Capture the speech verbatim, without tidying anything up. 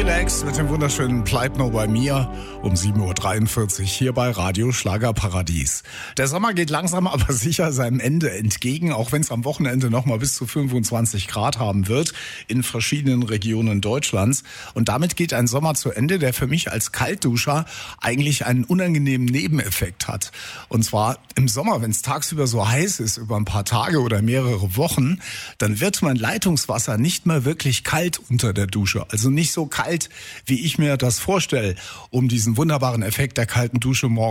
Skrillex mit dem wunderschönen Bleib nur bei mir um sieben Uhr dreiundvierzig hier bei Radio Schlagerparadies. Der Sommer geht langsam aber sicher seinem Ende entgegen, auch wenn es am Wochenende noch mal bis zu fünfundzwanzig Grad haben wird in verschiedenen Regionen Deutschlands. Und damit geht ein Sommer zu Ende, der für mich als Kaltduscher eigentlich einen unangenehmen Nebeneffekt hat. Und zwar im Sommer, wenn es tagsüber so heiß ist, über ein paar Tage oder mehrere Wochen, dann wird mein Leitungswasser nicht mehr wirklich kalt unter der Dusche. Also nicht so kalt, wie ich mir das vorstelle, um diesen wunderbaren Effekt der kalten Dusche morgens